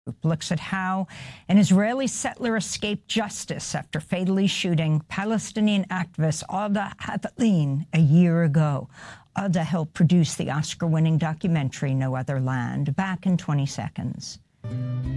looks at how an Israeli settler escaped justice after fatally shooting Palestinian activist Ada Havalin a year ago. Ada helped produce the Oscar-winning documentary No Other Land, back in 20 seconds.